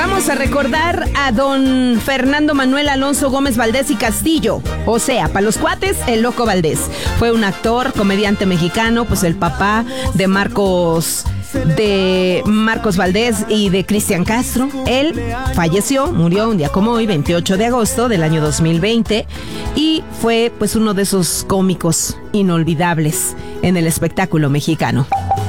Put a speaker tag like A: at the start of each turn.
A: Vamos a recordar a don Fernando Manuel Alonso Gómez Valdés y Castillo, o sea, para los cuates, el Loco Valdés. Fue un actor, comediante mexicano, pues el papá de Marcos Valdés y de Cristian Castro. Él falleció, murió un día como hoy, 28 de agosto del año 2020, y fue pues uno de esos cómicos inolvidables en el espectáculo mexicano.